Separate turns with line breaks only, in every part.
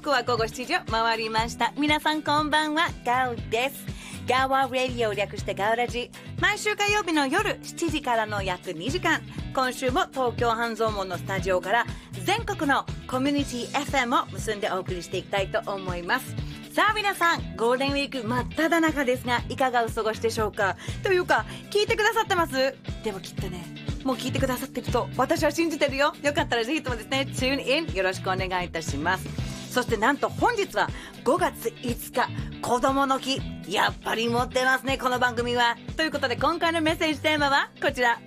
刻は午後7時を回りました。皆さんこんばんは、ガウです。ガウラディオ略してガウラジ。毎週火曜日の夜7時からの約2時間、今週も東京半蔵門のスタジオから全国のコミュニティ FM を結んでお送りしていきたいと思います。さあ皆さん、ゴールデンウィーク真っ只中ですが、いかがお過ごしでしょうか。というか、聞いてくださってます？でもきっとね、もう聞いてくださってると私は信じてるよ。よかったらぜひともですね、チューンインよろしくお願いいたします。そしてなんと本日は5月5日子供の日。やっぱり持ってますね、この番組は。ということで今回のメッセージテーマはこちら、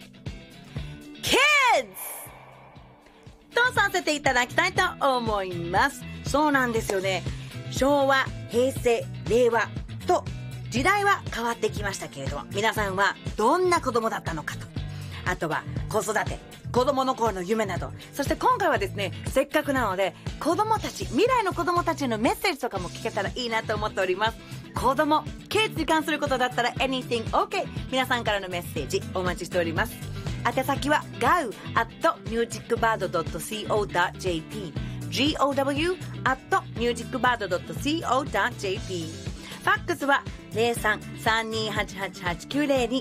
Kids とさせていただきたいと思います。そうなんですよね、昭和、平成、令和と時代は変わってきましたけれども、皆さんはどんな子供だったのかと、あとは子育て、子供の頃の夢など、そして今回はですね、せっかくなので子供たち、未来の子供たちへのメッセージとかも聞けたらいいなと思っております。子供、kidsに関することだったら anything OK、 皆さんからのメッセージお待ちしております。宛先は gau@musicbird.co.jp gow@musicbird.co.jp。 ファックスは 03-3288-8902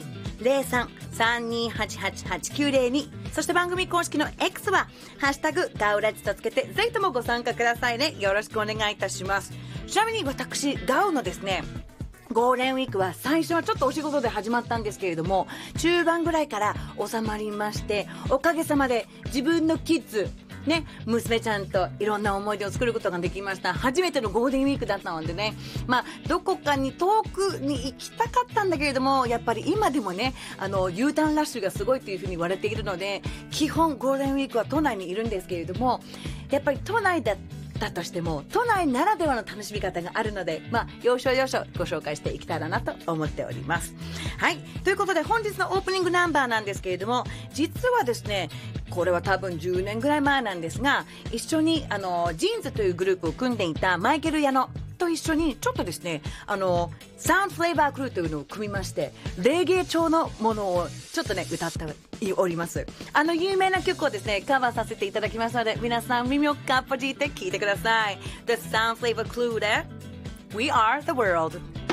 03-3288-8902。 そして番組公式の X はハッシュタグガウラジとつけてぜひともご参加くださいね。よろしくお願いいたします。ちなみに私ガウのですね、ゴールデンウィークは最初はちょっとお仕事で始まったんですけれども、中盤ぐらいから収まりまして、おかげさまで自分のキッズね、娘ちゃんといろんな思い出を作ることができました。初めてのゴールデンウィークだったのでね、どこかに遠くに行きたかったんだけれども、やっぱり今でもね、U ターンラッシュがすごいというふうに言われているので、基本ゴールデンウィークは都内にいるんですけれども、やっぱり都内だとしても都内ならではの楽しみ方があるので、要所要所ご紹介していけたらなと思っております。はい、ということで本日のオープニングナンバーなんですけれども、実はですね、これは多分10年ぐらい前なんですが、一緒にジーンズというグループを組んでいたマイケル矢野と一緒にちょっとですね、サウンドフレーバークルーというのを組みまして、レゲエ調のものをちょっとね歌っております。有名な曲をですねカバーさせていただきますので、皆さん耳をかっぽじって聴いてください。The Sound Flavor Crew で We Are the World。